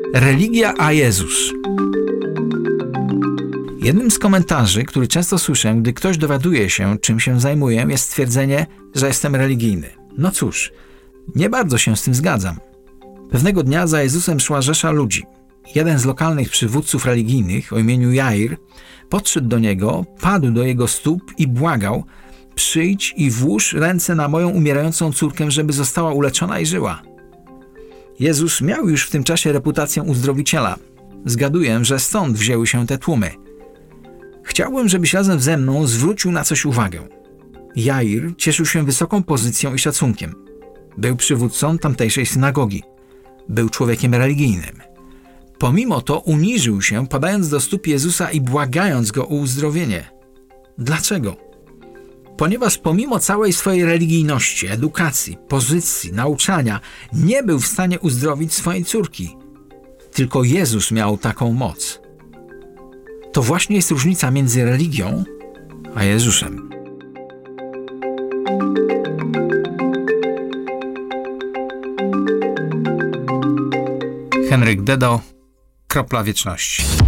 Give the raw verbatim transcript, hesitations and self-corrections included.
Religia a Jezus. Jednym z komentarzy, który często słyszę, gdy ktoś dowiaduje się, czym się zajmuję, jest stwierdzenie, że jestem religijny. No cóż, nie bardzo się z tym zgadzam. Pewnego dnia za Jezusem szła rzesza ludzi. Jeden z lokalnych przywódców religijnych o imieniu Jair podszedł do niego, padł do jego stóp i błagał: przyjdź i włóż ręce na moją umierającą córkę, żeby została uleczona i żyła. Jezus miał już w tym czasie reputację uzdrowiciela. Zgaduję, że stąd wzięły się te tłumy. Chciałbym, żebyś razem ze mną zwrócił na coś uwagę. Jair cieszył się wysoką pozycją i szacunkiem. Był przywódcą tamtejszej synagogi. Był człowiekiem religijnym. Pomimo to uniżył się, padając do stóp Jezusa i błagając Go o uzdrowienie. Dlaczego? Ponieważ pomimo całej swojej religijności, edukacji, pozycji, nauczania, nie był w stanie uzdrowić swojej córki. Tylko Jezus miał taką moc. To właśnie jest różnica między religią a Jezusem. Henryk Dedo, Kropla Wieczności.